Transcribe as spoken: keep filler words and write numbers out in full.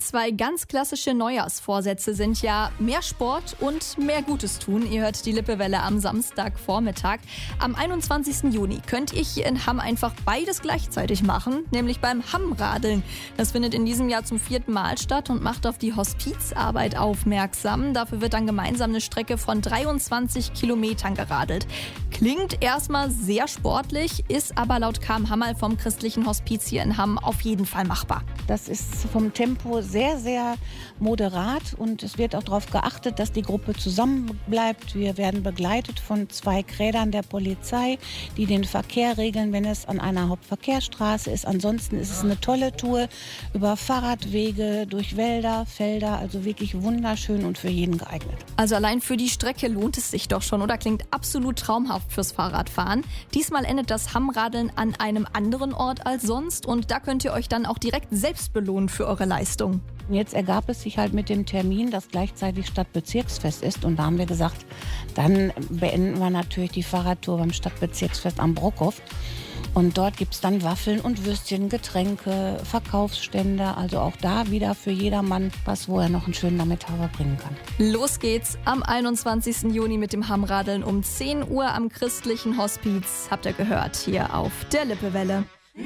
Zwei ganz klassische Neujahrsvorsätze sind ja mehr Sport und mehr Gutes tun. Ihr hört die Lippewelle am Samstagvormittag. Am einundzwanzigsten Juni könnt ihr hier in Hamm einfach beides gleichzeitig machen, nämlich beim Hammradeln. Das findet in diesem Jahr zum vierten Mal statt und macht auf die Hospizarbeit aufmerksam. Dafür wird dann gemeinsam eine Strecke von dreiundzwanzig Kilometern geradelt. Klingt erstmal sehr sportlich, ist aber laut Carmen Hammerl vom christlichen Hospiz hier in Hamm auf jeden Fall machbar. Das ist vom Tempo sehr, sehr moderat und es wird auch darauf geachtet, dass die Gruppe zusammenbleibt. Wir werden begleitet von zwei Krädern der Polizei, die den Verkehr regeln, wenn es an einer Hauptverkehrsstraße ist. Ansonsten ist es eine tolle Tour über Fahrradwege, durch Wälder, Felder, also wirklich wunderschön und für jeden geeignet. Also allein für die Strecke lohnt es sich doch schon oder klingt absolut traumhaft fürs Fahrradfahren. Diesmal endet das Hammradeln an einem anderen Ort als sonst und da könnt ihr euch dann auch direkt selbst belohnen für eure Leistung. Jetzt ergab es sich halt mit dem Termin, dass gleichzeitig Stadtbezirksfest ist. Und da haben wir gesagt, dann beenden wir natürlich die Fahrradtour beim Stadtbezirksfest am Brockhof. Und dort gibt es dann Waffeln und Würstchen, Getränke, Verkaufsstände. Also auch da wieder für jedermann was, wo er noch einen schönen Nachmittag verbringen kann. Los geht's am einundzwanzigsten Juni mit dem Hammradeln um zehn Uhr am christlichen Hospiz. Habt ihr gehört, hier auf der Lippewelle.